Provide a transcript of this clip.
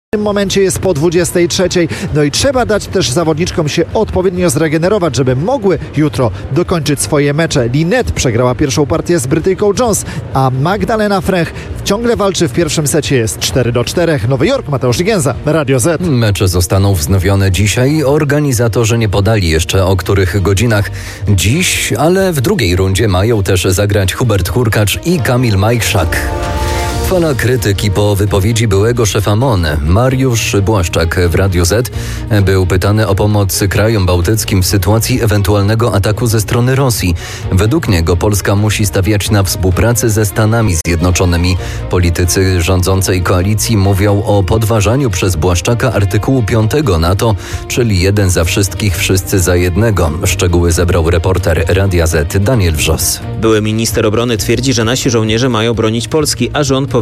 W tym momencie jest po 23. No i trzeba dać też zawodniczkom się odpowiednio zregenerować, żeby mogły jutro dokończyć swoje mecze. Linette przegrała pierwszą partię z Brytyjką Jones, a Magdalena Frech ciągle walczy w pierwszym secie. Jest 4-4. Nowy Jork, Mateusz Igienza, Radio Z. Mecze zostaną wznowione dzisiaj. Organizatorzy nie podali jeszcze o których godzinach dziś, ale w drugiej rundzie mają też zagrać Hubert Hurkacz i Kamil Majchrzak. Fala krytyki po wypowiedzi byłego szefa MON. Mariusz Błaszczak w Radiu Z był pytany o pomoc krajom bałtyckim w sytuacji ewentualnego ataku ze strony Rosji. Według niego Polska musi stawiać na współpracę ze Stanami Zjednoczonymi. Politycy rządzącej koalicji mówią o podważaniu przez Błaszczaka artykułu 5 NATO, czyli jeden za wszystkich, wszyscy za jednego. Szczegóły zebrał reporter Radia Z Daniel Wrzos. Były minister obrony twierdzi, że nasi żołnierze mają bronić Polski, a rząd